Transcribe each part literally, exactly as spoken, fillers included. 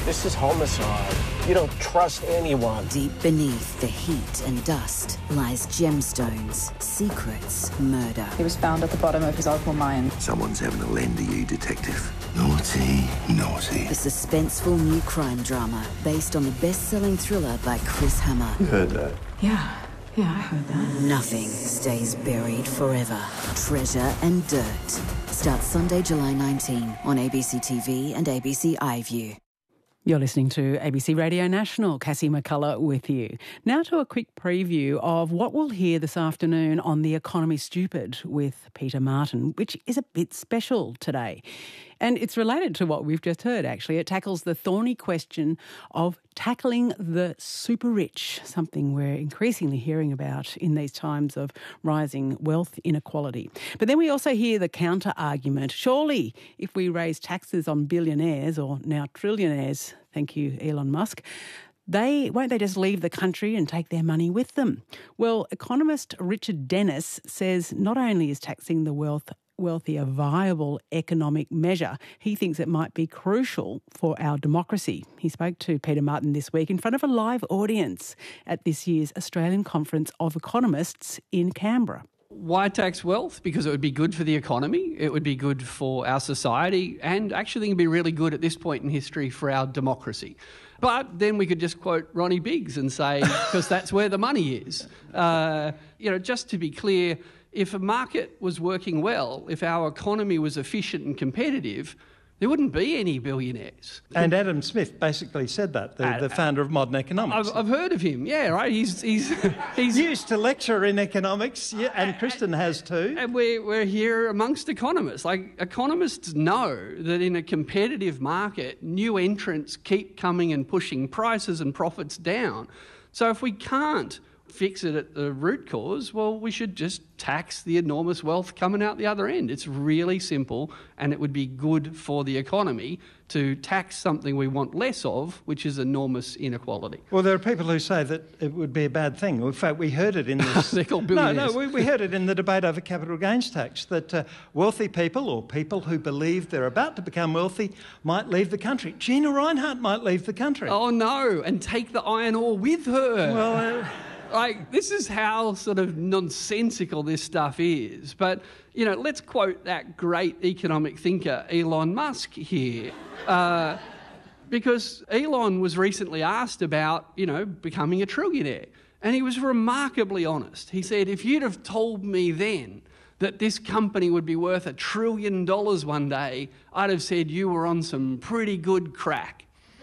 This is homicide. You don't trust anyone. Deep beneath the heat and dust lies gemstones, secrets, murder. He was found at the bottom of his opal mine. Someone's having a lend to you, detective. Naughty, naughty. The suspenseful new crime drama based on the best-selling thriller by Chris Hammer. You heard that? Yeah, yeah, I heard that. Nothing stays buried forever. Treasure and Dirt. Starts Sunday, July nineteenth on A B C T V and A B C iView. You're listening to A B C Radio National. Cassie McCullough with you. Now to a quick preview of what we'll hear this afternoon on The Economy Stupid with Peter Martin, which is a bit special today. And it's related to what we've just heard, actually. It tackles the thorny question of tackling the super rich, something we're increasingly hearing about in these times of rising wealth inequality. But then we also hear the counter-argument. Surely, if we raise taxes on billionaires, or now trillionaires, thank you, Elon Musk, They won't they just leave the country and take their money with them? Well, economist Richard Denniss says not only is taxing the wealth wealthy a viable economic measure, he thinks it might be crucial for our democracy. He spoke to Peter Martin this week in front of a live audience at this year's Australian Conference of Economists in Canberra. Why tax wealth? Because it would be good for the economy, it would be good for our society, and actually it would be really good at this point in history for our democracy. But then we could just quote Ronnie Biggs and say, because that's where the money is. Uh, you know, just to be clear, if a market was working well, if our economy was efficient and competitive, there wouldn't be any billionaires. And Adam Smith basically said that, the, uh, the founder of modern economics. I've, I've heard of him, yeah, right? He's he's he's used to lecture in economics, yeah, and Kristen has too. And we're, we're here amongst economists. Like, economists know that in a competitive market, new entrants keep coming and pushing prices and profits down. So if we can't fix it at the root cause, well, we should just tax the enormous wealth coming out the other end. It's really simple, and it would be good for the economy to tax something we want less of, which is enormous inequality. Well, there are people who say that it would be a bad thing. In fact, we heard it in this... They're called no, billionaires. no, we, we heard it in the debate over capital gains tax, that uh, wealthy people or people who believe they're about to become wealthy might leave the country. Gina Rinehart might leave the country. Oh, no, and take the iron ore with her. Well... Uh, Like, this is how sort of nonsensical this stuff is. But, you know, let's quote that great economic thinker, Elon Musk, here. Uh, because Elon was recently asked about, you know, becoming a trillionaire. And he was remarkably honest. He said, if you'd have told me then that this company would be worth a trillion dollars one day, I'd have said you were on some pretty good crack.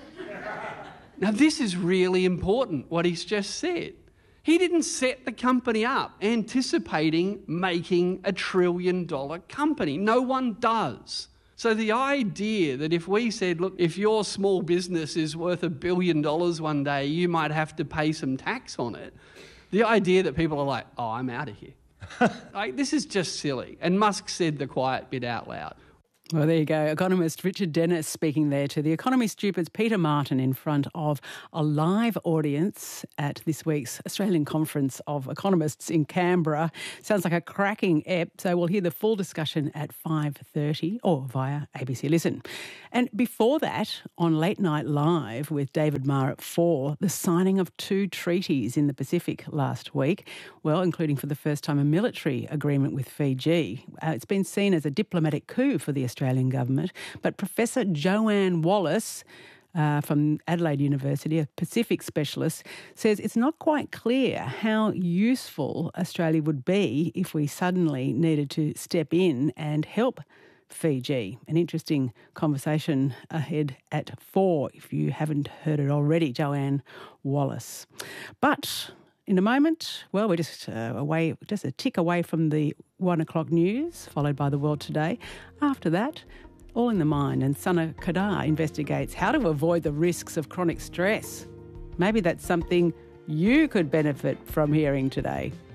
Now, this is really important, what he's just said. He didn't set the company up anticipating making a trillion dollar company. No one does. So the idea that if we said, look, if your small business is worth a billion dollars one day, you might have to pay some tax on it. The idea that people are like, oh, I'm out of here. Like, this is just silly. And Musk said the quiet bit out loud. Well, there you go. Economist Richard Denniss speaking there to The Economy Stupid's Peter Martin in front of a live audience at this week's Australian Conference of Economists in Canberra. Sounds like a cracking ep, so we'll hear the full discussion at five thirty or via A B C Listen. And before that, on Late Night Live with David Marr at four, the signing of two treaties in the Pacific last week, well, including for the first time a military agreement with Fiji. Uh, it's been seen as a diplomatic coup for the Australian government, but Professor Joanne Wallace uh, from Adelaide University, a Pacific specialist, says it's not quite clear how useful Australia would be if we suddenly needed to step in and help Fiji. An interesting conversation ahead at four, if you haven't heard it already, Joanne Wallace. But in a moment, well, we're just uh, away, just a tick away from the one o'clock news, followed by the World Today. After that, All in the Mind, and Sana Kadar investigates how to avoid the risks of chronic stress. Maybe that's something you could benefit from hearing today.